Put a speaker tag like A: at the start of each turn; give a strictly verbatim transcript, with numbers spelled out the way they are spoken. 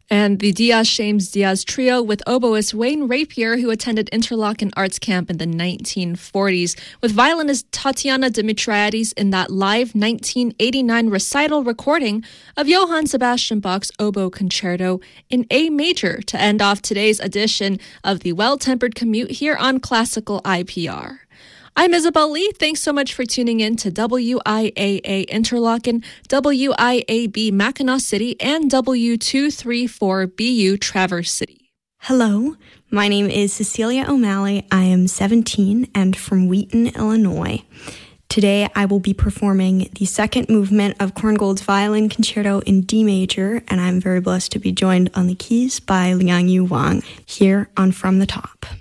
A: And the Diaz-Shames-Diaz trio with oboist Wayne Rapier, who attended Interlochen Arts Camp in the nineteen forties, with violinist Tatiana Dimitriades in that live nineteen eighty-nine recital recording of Johann Sebastian Bach's Oboe Concerto in A major to end off today's edition of the Well-Tempered Commute here on Classical I P R. I'm Isabel Lee. Thanks so much for tuning in to W I A A Interlochen, W I A B Mackinac City, and W two thirty-four B U Traverse City.
B: Hello, my name is Cecilia O'Malley. I am seventeen and from Wheaton, Illinois. Today I will be performing the second movement of Korngold's Violin Concerto in D major, and I'm very blessed to be joined on the keys by Liang Yu Wang here on From the Top.